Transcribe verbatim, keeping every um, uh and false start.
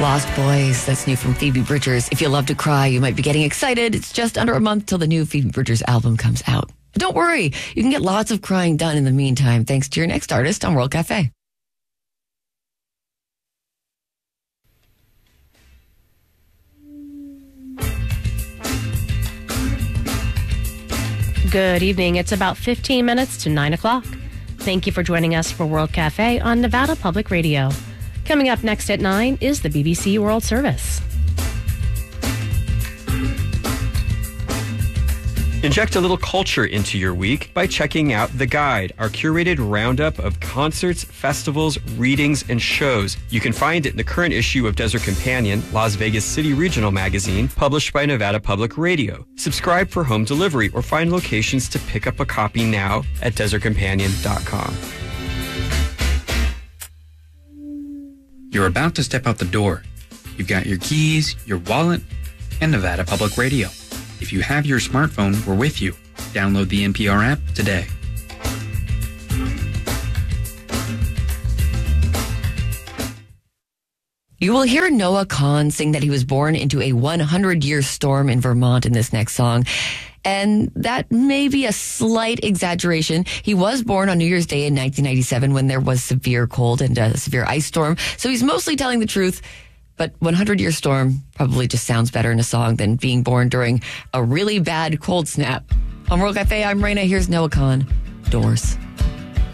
Lost Boys, that's new from Phoebe Bridgers. If you love to cry, you might be getting excited. It's just under a month till the new Phoebe Bridgers album comes out. But don't worry, you can get lots of crying done in the meantime thanks to your next artist on World Cafe. Good evening. It's about fifteen minutes to nine o'clock. Thank you for joining us for World Cafe on Nevada Public Radio. Coming up next at nine is the B B C World Service. Inject a little culture into your week by checking out The Guide, our curated roundup of concerts, festivals, readings, and shows. You can find it in the current issue of Desert Companion, Las Vegas City Regional Magazine, published by Nevada Public Radio. Subscribe for home delivery or find locations to pick up a copy now at desert companion dot com. You're about to step out the door. You've got your keys, your wallet, and Nevada Public Radio. If you have your smartphone, we're with you. Download the N P R app today. You will hear Noah Kahan sing that he was born into a hundred-year storm in Vermont in this next song. And that may be a slight exaggeration. He was born on New Year's Day in nineteen ninety-seven when there was severe cold and a severe ice storm. So he's mostly telling the truth. But hundred-year storm probably just sounds better in a song than being born during a really bad cold snap. On World Cafe, I'm Raina. Here's Noah Kahan. Doors.